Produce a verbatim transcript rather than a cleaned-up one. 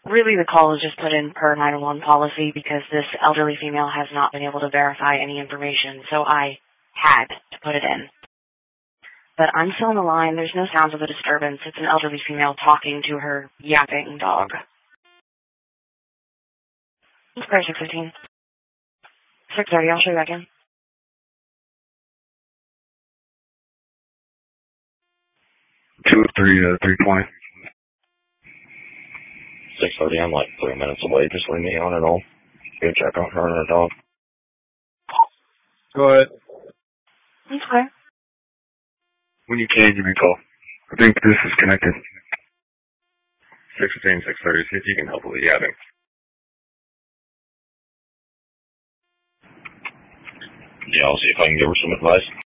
really the call is just put in per nine one one policy because this elderly female has not been able to verify any information, so I had to put it in. But I'm still on the line. There's no sounds of a disturbance. It's an elderly female talking to her yapping dog. Square six fifteen. six thirty, I'll show you back in. Two, three, uh, three twenty. six thirty, I'm like three minutes away. Just leave me on and I'll go check on her and her dog. Go ahead. Okay. When you can, give me a call. I think this is connected. six fifteen, six thirty, see if you can help with the yapping. Yeah, I'll see if I can give her some advice.